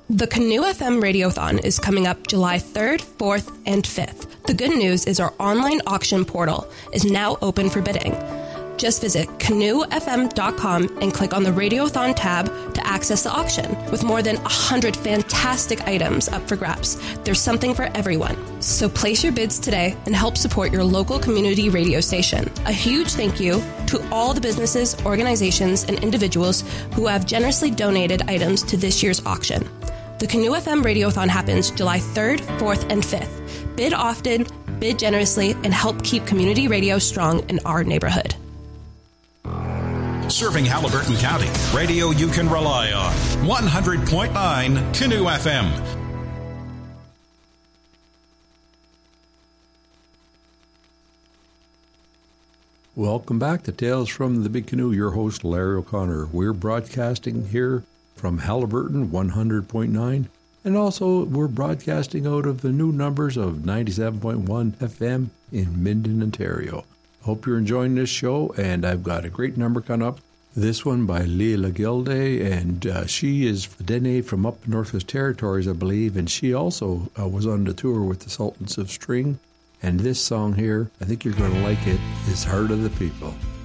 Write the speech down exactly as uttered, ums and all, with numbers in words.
The Canoe F M Radiothon is coming up July third, fourth, and fifth. The good news is our online auction portal is now open for bidding. Just visit canoe f m dot com and click on the Radiothon tab to access the auction. With more than one hundred fantastic items up for grabs, there's something for everyone. So place your bids today and help support your local community radio station. A huge thank you to all the businesses, organizations, and individuals who have generously donated items to this year's auction. The Canoe F M Radiothon happens July third, fourth, and fifth. Bid often, bid generously, and help keep community radio strong in our neighborhood. Serving Haliburton County, radio you can rely on. one hundred point nine Canoe F M. Welcome back to Tales from the Big Canoe. Your host, Larry O'Connor. We're broadcasting here from Haliburton, one hundred point nine. And also, we're broadcasting out of the new numbers of ninety-seven point one F M in Minden, Ontario. Hope you're enjoying this show, and I've got a great number coming up. This one by Leila Gilde, and uh, she is Dene from up the Northwest Territories, I believe, and she also uh, was on the tour with the Sultans of String. And this song here, I think you're going to like it, is Heart of the People.